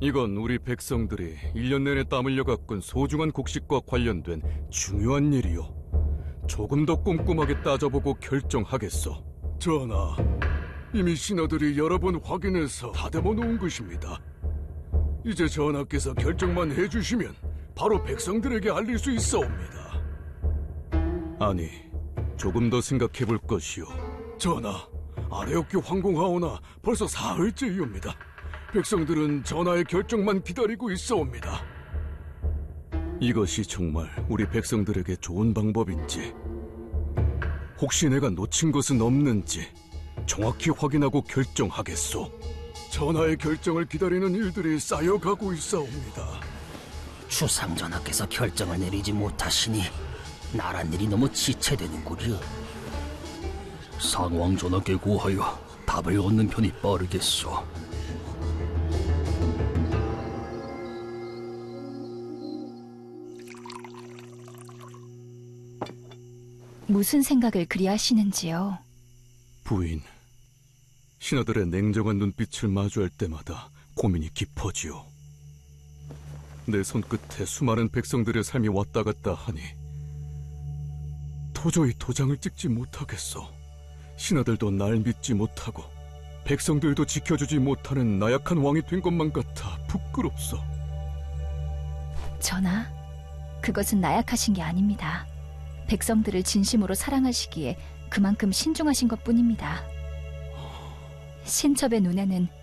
이건 우리 백성들이 1년 내내 땀 흘려 가꾼 소중한 곡식과 관련된 중요한 일이요. 조금 더 꼼꼼하게 따져보고 결정하겠소. 전하, 이미 신하들이 여러 번 확인해서 다듬어 놓은 것입니다. 이제 전하께서 결정만 해주시면 바로 백성들에게 알릴 수 있사옵니다. 아니, 조금 더 생각해볼 것이오. 전하, 아래옥교 황공하오나 벌써 사흘째이옵니다. 백성들은 전하의 결정만 기다리고 있사옵니다. 이것이 정말 우리 백성들에게 좋은 방법인지, 혹시 내가 놓친 것은 없는지 정확히 확인하고 결정하겠소. 전하의 결정을 기다리는 일들이 쌓여가고 있사옵니다. 주상전하께서 결정을 내리지 못하시니 나란 일이 너무 지체되는구려. 상왕전하께 구하여 답을 얻는 편이 빠르겠소. 무슨 생각을 그리 하시는지요? 부인, 신하들의 냉정한 눈빛을 마주할 때마다 고민이 깊어지오. 내 손끝에 수많은 백성들의 삶이 왔다 갔다 하니 도저히 도장을 찍지 못하겠소. 신하들도 날 믿지 못하고 백성들도 지켜주지 못하는 나약한 왕이 된 것만 같아 부끄럽소. 전하, 그것은 나약하신 게 아닙니다. 백성들을 진심으로 사랑하시기에 그만큼 신중하신 것뿐입니다. 신첩의 눈에는